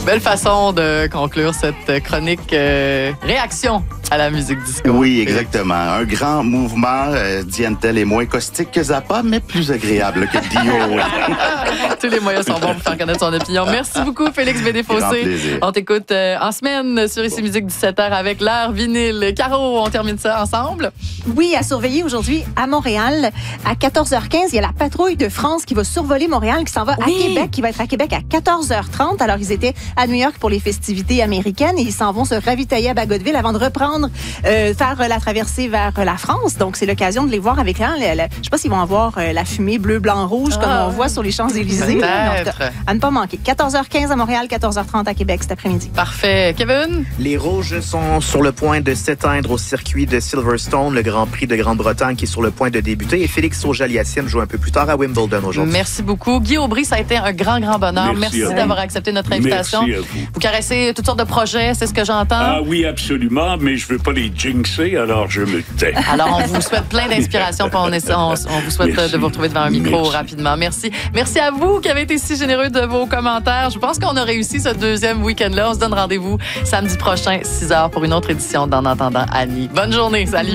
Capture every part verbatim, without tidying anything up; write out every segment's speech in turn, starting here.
Belle façon de conclure cette chronique euh, réaction à la musique disco. Oui, exactement. Un grand mouvement. Euh, Diane-Telle est moins caustique que Zappa, mais plus agréable que Dio. Tous les moyens sont bons pour faire connaître son opinion. Merci beaucoup, Félix Bédé-Fossé. On t'écoute euh, en semaine sur Ici Musique dix-sept heures avec l'heure vinyle. Caro, on termine ça ensemble? Oui, à surveiller aujourd'hui à Montréal. À quatorze heures quinze, il y a la patrouille de France qui va survoler Montréal, qui s'en va oui. à Québec, qui va être à Québec à quatorze heures trente. Alors, ils étaient à New York pour les festivités américaines et ils s'en vont se ravitailler à Bagotville avant de reprendre, euh, faire la traversée vers la France. Donc, c'est l'occasion de les voir avec là. Je ne sais pas s'ils vont avoir euh, la fumée bleu, blanc, rouge ah, comme on voit sur les Champs-Élysées. Donc, à ne pas manquer. quatorze heures quinze à Montréal, quatorze heures trente à Québec cet après-midi. Parfait. Kevin? Les Rouges sont sur le point de s'éteindre au circuit de Silverstone, le Grand Prix de Grande-Bretagne qui est sur le point de débuter. Et Félix Auger-Aliassime joue un peu plus tard à Wimbledon aujourd'hui. Merci beaucoup. Guy Aubry, ça a été un grand, grand bonheur. Merci, Merci d'avoir accepté notre invitation. Merci à vous. Vous caressez toutes sortes de projets, c'est ce que j'entends? Ah oui, absolument, mais je ne veux pas les jinxer, alors je me tais. Alors, on vous souhaite plein d'inspiration, puis on, est, on, on vous souhaite Merci. de vous retrouver devant un micro Merci. rapidement. Merci. Merci à vous qui avez été si généreux de vos commentaires. Je pense qu'on a réussi ce deuxième week-end-là. On se donne rendez-vous samedi prochain, six heures, pour une autre édition d'En entendant Annie. Bonne journée. Salut.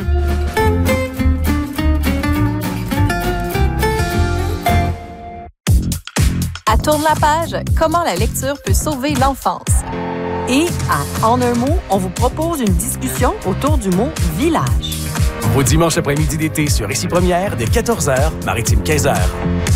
À Tourne la page, comment la lecture peut sauver l'enfance. Et à En un mot, on vous propose une discussion autour du mot village. Au dimanche après-midi d'été sur Ici Première, dès quatorze heures, Maritime quinze heures.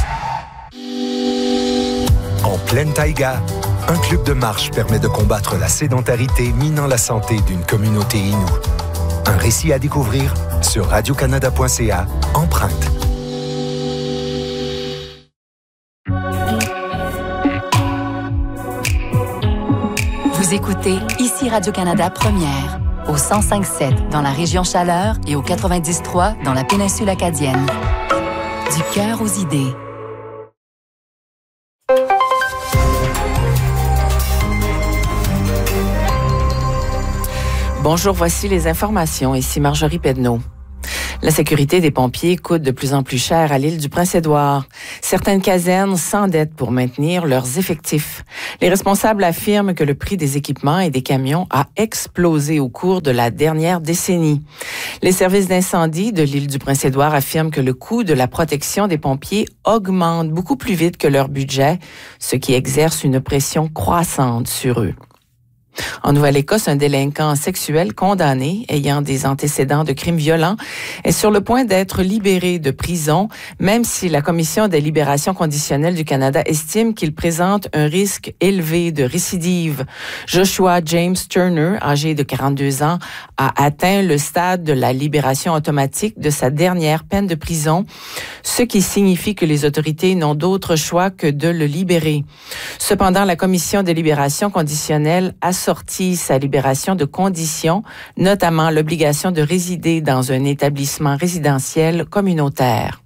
En pleine taïga, un club de marche permet de combattre la sédentarité minant la santé d'une communauté inoue. Un récit à découvrir sur radio canada point c a, Empreinte. Vous écoutez Ici Radio-Canada Première, au cent cinq sept dans la région Chaleur et au quatre-vingt-dix trois dans la péninsule acadienne. Du cœur aux idées. Bonjour, voici les informations. Ici Marjorie Pedneau. La sécurité des pompiers coûte de plus en plus cher à l'île du Prince-Édouard. Certaines casernes s'endettent pour maintenir leurs effectifs. Les responsables affirment que le prix des équipements et des camions a explosé au cours de la dernière décennie. Les services d'incendie de l'île du Prince-Édouard affirment que le coût de la protection des pompiers augmente beaucoup plus vite que leur budget, ce qui exerce une pression croissante sur eux. En Nouvelle-Écosse, un délinquant sexuel condamné ayant des antécédents de crimes violents est sur le point d'être libéré de prison, même si la Commission des libérations conditionnelles du Canada estime qu'il présente un risque élevé de récidive. Joshua James Turner, âgé de quarante-deux ans, a atteint le stade de la libération automatique de sa dernière peine de prison, ce qui signifie que les autorités n'ont d'autre choix que de le libérer. Cependant, la Commission des libérations conditionnelles a sorti sa libération de conditions, notamment l'obligation de résider dans un établissement résidentiel communautaire.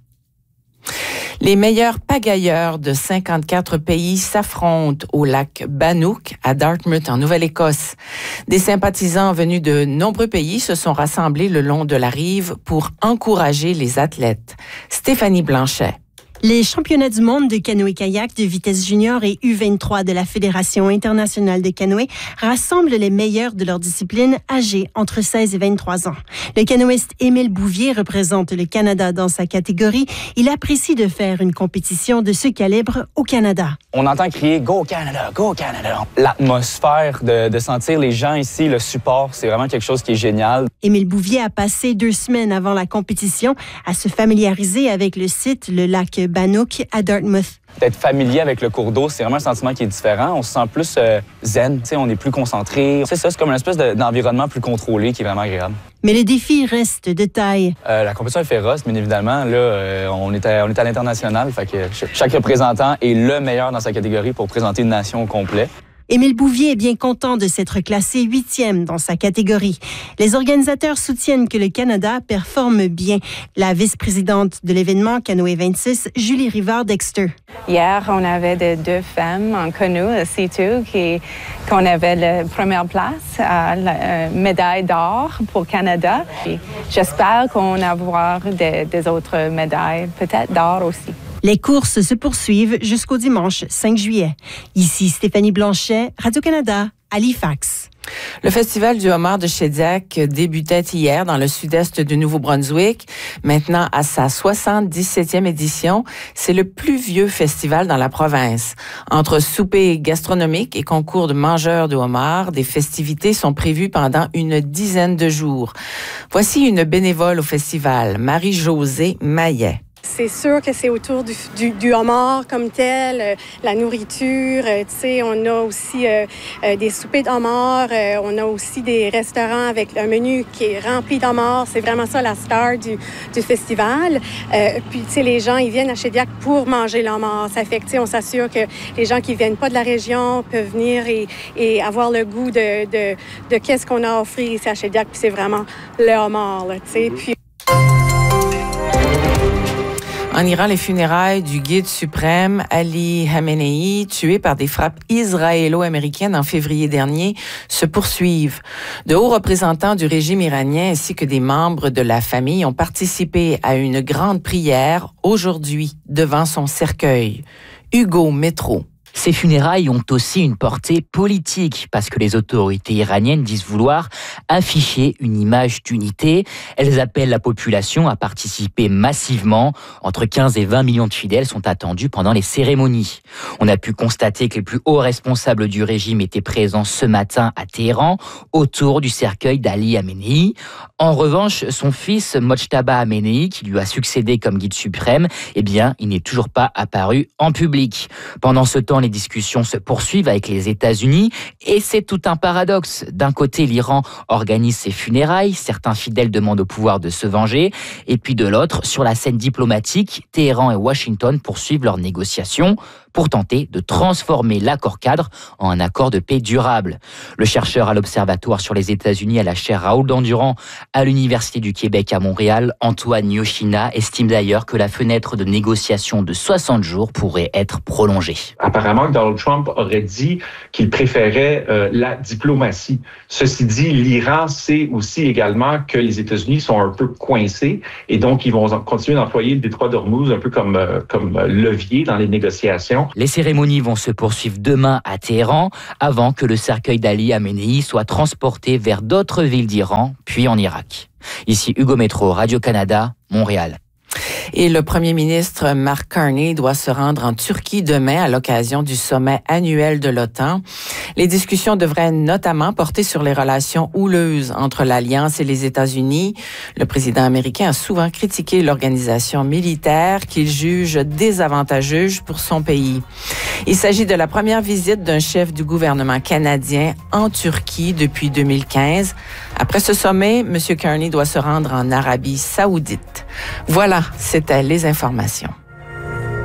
Les meilleurs pagailleurs de cinquante-quatre pays s'affrontent au lac Bannock à Dartmouth, en Nouvelle-Écosse. Des sympathisants venus de nombreux pays se sont rassemblés le long de la rive pour encourager les athlètes. Stéphanie Blanchet. Les championnats du monde de canoë-kayak de vitesse junior et U vingt-trois de la Fédération internationale de canoë rassemblent les meilleurs de leur discipline âgés entre seize et vingt-trois ans. Le canoïste Émile Bouvier représente le Canada dans sa catégorie. Il apprécie de faire une compétition de ce calibre au Canada. On entend crier « Go Canada! Go Canada! » L'atmosphère de, de sentir les gens ici, le support, c'est vraiment quelque chose qui est génial. Émile Bouvier a passé deux semaines avant la compétition à se familiariser avec le site, le lac Bannock à Dartmouth. D'être familier avec le cours d'eau, c'est vraiment un sentiment qui est différent. On se sent plus euh, zen, t'sais, on est plus concentré. C'est ça, c'est comme une espèce de, d'environnement plus contrôlé qui est vraiment agréable. Mais le défi reste de taille. Euh, la compétition est féroce, bien évidemment. Là, euh, on, est à, on est à l'international, fait que chaque représentant est le meilleur dans sa catégorie pour présenter une nation au complet. Émile Bouvier est bien content de s'être classé huitième dans sa catégorie. Les organisateurs soutiennent que le Canada performe bien. La vice-présidente de l'événement Canoë vingt-six, Julie Rivard-Dexter. Hier, on avait de deux femmes en canoë, C deux, qui qu'on avait la première place, à la euh, médaille d'or pour Canada. Et j'espère qu'on va avoir des, des autres médailles, peut-être d'or aussi. Les courses se poursuivent jusqu'au dimanche cinq juillet. Ici Stéphanie Blanchet, Radio-Canada, Halifax. Le Festival du homard de Shediac débutait hier dans le sud-est du Nouveau-Brunswick. Maintenant, à sa soixante-dix-septième édition, c'est le plus vieux festival dans la province. Entre soupers gastronomiques et concours de mangeurs de homard, des festivités sont prévues pendant une dizaine de jours. Voici une bénévole au festival, Marie-Josée Maillet. C'est sûr que c'est autour du, du, du homard comme tel, euh, la nourriture, euh, tu sais, on a aussi euh, euh, des soupers de homard, euh, on a aussi des restaurants avec un menu qui est rempli d'homard. C'est vraiment ça la star du, du festival. Euh, puis, tu sais, les gens, ils viennent à Shediac pour manger l'homard. Ça fait que, tu sais, on s'assure que les gens qui viennent pas de la région peuvent venir et, et avoir le goût de, de, de qu'est-ce qu'on a offert ici à Shediac. Puis c'est vraiment le homard, là, tu sais. Puis En Iran, les funérailles du guide suprême Ali Khamenei, tué par des frappes israélo-américaines en février dernier, se poursuivent. De hauts représentants du régime iranien ainsi que des membres de la famille ont participé à une grande prière aujourd'hui devant son cercueil. Hugo Métro. Ces funérailles ont aussi une portée politique parce que les autorités iraniennes disent vouloir afficher une image d'unité. Elles appellent la population à participer massivement. Entre quinze et vingt millions de fidèles sont attendus pendant les cérémonies. On a pu constater que les plus hauts responsables du régime étaient présents ce matin à Téhéran autour du cercueil d'Ali Khamenei. En revanche, son fils Mojtaba Khamenei, qui lui a succédé comme guide suprême, eh bien, il n'est toujours pas apparu en public. Pendant ce temps, les discussions se poursuivent avec les États-Unis et c'est tout un paradoxe. D'un côté, l'Iran organise ses funérailles, certains fidèles demandent au pouvoir de se venger, et puis de l'autre, sur la scène diplomatique, Téhéran et Washington poursuivent leurs négociations pour tenter de transformer l'accord cadre en un accord de paix durable. Le chercheur à l'Observatoire sur les États-Unis à la chaire Raoul Dandurand à l'Université du Québec à Montréal, Antoine Yoshina, estime d'ailleurs que la fenêtre de négociation de soixante jours pourrait être prolongée. Apparemment, Donald Trump aurait dit qu'il préférait euh, la diplomatie. Ceci dit, l'Iran sait aussi également que les États-Unis sont un peu coincés et donc ils vont continuer d'employer le détroit d'Ormuz un peu comme, euh, comme levier dans les négociations. Les cérémonies vont se poursuivre demain à Téhéran avant que le cercueil d'Ali Khamenei soit transporté vers d'autres villes d'Iran, puis en Irak. Ici Hugo Métro, Radio-Canada, Montréal. Et le premier ministre Mark Carney doit se rendre en Turquie demain à l'occasion du sommet annuel de l'OTAN. Les discussions devraient notamment porter sur les relations houleuses entre l'Alliance et les États-Unis. Le président américain a souvent critiqué l'organisation militaire qu'il juge désavantageuse pour son pays. Il s'agit de la première visite d'un chef du gouvernement canadien en Turquie depuis deux mille quinze. Après ce sommet, M. Carney doit se rendre en Arabie saoudite. Voilà, c'était les informations.